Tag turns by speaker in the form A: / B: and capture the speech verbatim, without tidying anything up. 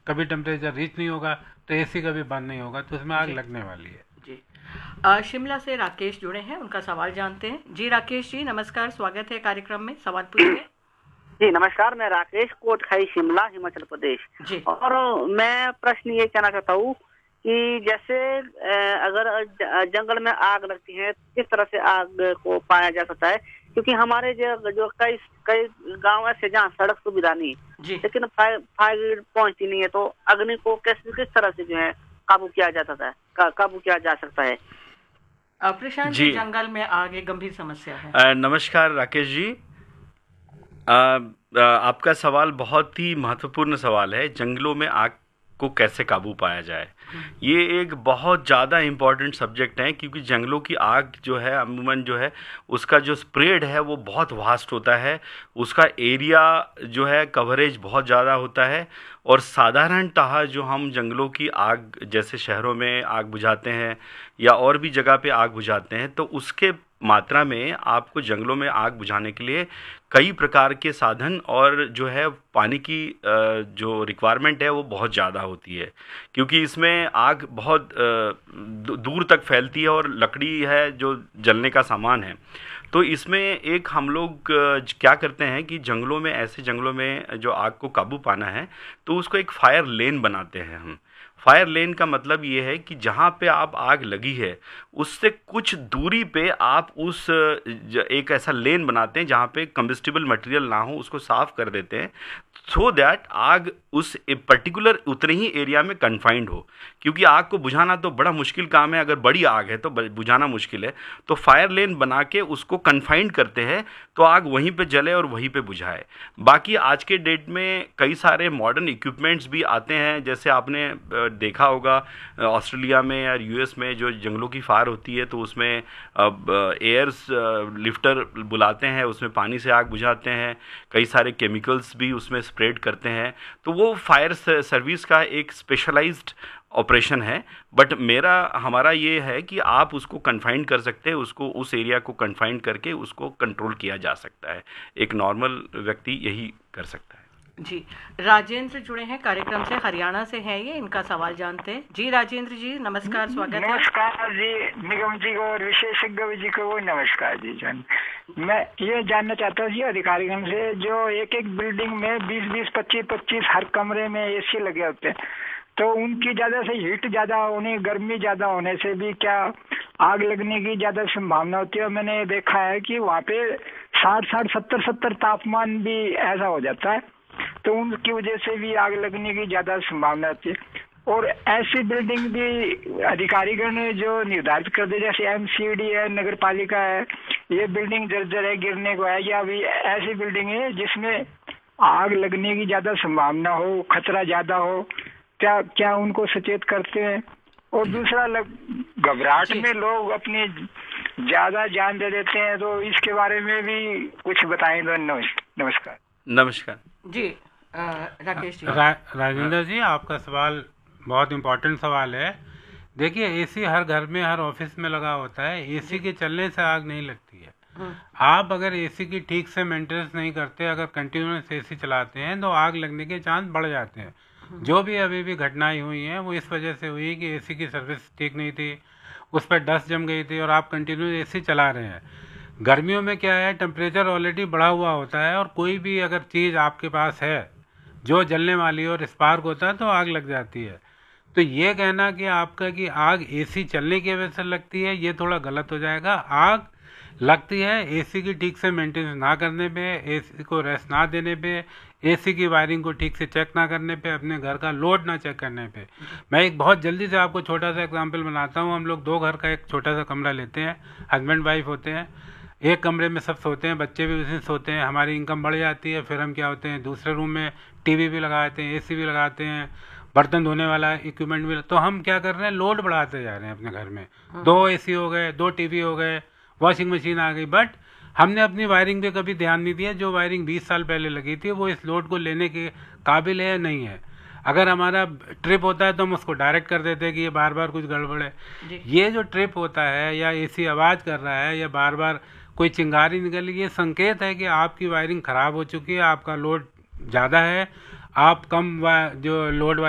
A: कभी temperature reach नहीं होगा तो एसी कभी बंद नहीं होगा, तो उसमें आग लगने वाली है।
B: जी आ, शिमला से राकेश जुड़े हैं, उनका सवाल जानते हैं। जी राकेश जी नमस्कार, स्वागत है कार्यक्रम में, सवाल पूछिए।
C: जी नमस्कार, मैं राकेश, कोटखाई शिमला हिमाचल प्रदेश
B: जी।
C: और मैं प्रश्न ये कहना चाहता हूँ कि जैसे अगर जंगल में आग लगती है किस तरह से आग को पाया जा सकता है, क्योंकि हमारे जो जो कई कई गांव ऐसे जहाँ सड़क सुविधा नहीं लेकिन फायर फायर पहुंचती नहीं है, तो अग्नि को किस किस तरह से जो है काबू किया जा सकता है का, काबू किया जा सकता है।
B: प्रशांत जी, जंगल में आग एक गंभीर समस्या है।
D: आ, नमस्कार राकेश जी, आ, आ, आपका सवाल बहुत ही महत्वपूर्ण सवाल है। जंगलों में आग को कैसे काबू पाया जाए, ये एक बहुत ज़्यादा इम्पॉर्टेंट सब्जेक्ट है, क्योंकि जंगलों की आग जो है अमूमन जो है उसका जो स्प्रेड है वो बहुत वास्ट होता है, उसका एरिया जो है कवरेज बहुत ज़्यादा होता है। और साधारणतः जो हम जंगलों की आग जैसे शहरों में आग बुझाते हैं या और भी जगह पे आग बुझाते हैं, तो उसके मात्रा में आपको जंगलों में आग बुझाने के लिए कई प्रकार के साधन और जो है पानी की जो रिक्वायरमेंट है वो बहुत ज़्यादा होती है, क्योंकि इसमें आग बहुत दूर तक फैलती है और लकड़ी है जो जलने का सामान है। तो इसमें एक हम लोग क्या करते हैं कि जंगलों में ऐसे जंगलों में जो आग को काबू पाना है तो उसको एक फायर लेन बनाते हैं हम। फायर लेन का मतलब ये है कि जहाँ पे आप आग लगी है उससे कुछ दूरी पे आप उस एक ऐसा लेन बनाते हैं जहाँ पे कंबस्टिबल मटेरियल ना हो, उसको साफ कर देते हैं, सो दैट आग उस पर्टिकुलर उतने ही एरिया में कन्फाइंड हो। क्योंकि आग को बुझाना तो बड़ा मुश्किल काम है, अगर बड़ी आग है तो बुझाना मुश्किल है, तो फायर लेन बना के उसको कन्फाइंड करते हैं तो आग वहीं पे जले और वहीं पे बुझाए। बाकी आज के डेट में कई सारे मॉडर्न इक्विपमेंट्स भी आते हैं, जैसे आपने देखा होगा ऑस्ट्रेलिया में या यूएस में जो जंगलों की फायर होती है तो उसमें एयर्स लिफ्टर बुलाते हैं, उसमें पानी से आग बुझाते हैं, कई सारे केमिकल्स भी उसमें स्प्रेड करते हैं। तो वो फायर सर्विस का एक स्पेशलाइज्ड ऑपरेशन है। बट मेरा हमारा ये है कि आप उसको कन्फाइंड कर सकते हैं, उसको उस एरिया को कन्फाइंड करके उसको कंट्रोल किया जा सकता है। एक नॉर्मल व्यक्ति यही कर सकता है।
B: जी राजेंद्र जुड़े हैं कार्यक्रम से, हरियाणा से हैं ये, इनका सवाल जानते हैं। जी राजेंद्र जी नमस्कार, स्वागत है।
E: नमस्कार जी, निगम जी को और विशेषज्ञ जी को नमस्कार जी। जान मैं ये जानना चाहता हूँ जी अधिकारीगण से, जो एक एक बिल्डिंग में बीस बीस पच्चीस पच्चीस हर कमरे में एसी लगे होते हैं, तो उनकी ज्यादा से हीट ज्यादा होने, गर्मी ज्यादा होने से भी क्या आग लगने की ज्यादा संभावना होती है। मैंने देखा है कि वहाँ पे साठ साठ सत्तर सत्तर तापमान भी ऐसा हो जाता है, तो उनकी वजह से भी आग लगने की ज्यादा संभावना होती है। और ऐसी बिल्डिंग भी अधिकारीगण जो निर्धारित कर दे, जैसे एमसीडी है, नगर पालिका है, ये बिल्डिंग जर्जर है, गिरने को है, या अभी ऐसी बिल्डिंग है जिसमें आग लगने की ज्यादा संभावना हो, खतरा ज्यादा हो, क्या क्या उनको सचेत करते हैं। और दूसरा, घबराहट में लोग अपनी ज्यादा जान दे देते हैं, तो इसके बारे में भी कुछ बताएं। नमस्कार।
D: नमस्कार
B: जी राकेश जी।
A: रा, राजेंद्र जी आपका सवाल बहुत इम्पोर्टेंट सवाल है। देखिए एसी हर घर में हर ऑफिस में लगा होता है, एसी के चलने से आग नहीं लगती है। आप अगर एसी की ठीक से मेंटेनेंस नहीं करते, अगर कंटिन्यूस एसी चलाते हैं तो आग लगने के चांस बढ़ जाते हैं। जो भी अभी भी घटनाएं हुई हैं वो इस वजह से हुई कि एसी की सर्विस ठीक नहीं थी, उस पर डस्ट जम गई थी और आप कंटिन्यू एसी चला रहे हैं। गर्मियों में क्या है, टेम्परेचर ऑलरेडी बढ़ा हुआ होता है और कोई भी अगर चीज़ आपके पास है जो जलने वाली और स्पार्क होता है तो आग लग जाती है। तो ये कहना कि आपका कि आग एसी चलने की वजह से लगती है, ये थोड़ा गलत हो जाएगा। आग लगती है एसी की ठीक से मेंटेनेंस ना करने पे, एसी को रेस्ट ना देने पे, एसी की वायरिंग को ठीक से चेक ना करने पे, अपने घर का लोड ना चेक करने पे। मैं एक बहुत जल्दी से आपको छोटा सा एग्जांपल बनाता हूँ। हम लोग दो घर का एक छोटा सा कमरा लेते हैं, हस्बैंड वाइफ होते हैं, एक कमरे में सब सोते हैं, बच्चे भी उसी सोते हैं, हमारी इनकम बढ़ जाती है। फिर हम क्या होते हैं, दूसरे रूम में टीवी भी लगाते हैं, एसी भी लगाते हैं, बर्तन धोने वाला इक्विपमेंट भी। तो हम क्या कर रहे हैं, लोड बढ़ाते जा रहे हैं अपने घर में। दो एसी हो गए, दो टीवी हो गए, वॉशिंग मशीन आ गई, बट हमने अपनी वायरिंग पे कभी ध्यान नहीं दिया। जो वायरिंग बीस साल पहले लगी थी वो इस लोड को लेने के काबिल है या नहीं है। अगर हमारा ट्रिप होता है तो हम उसको डायरेक्ट कर देते हैं कि ये बार बार कुछ गड़बड़ है। ये जो ट्रिप होता है या एसी आवाज़ कर रहा है या बार बार कोई चिंगारी निकली, ये संकेत है कि आपकी वायरिंग ख़राब हो चुकी है, आपका लोड ज़्यादा है, आप कम जो लोड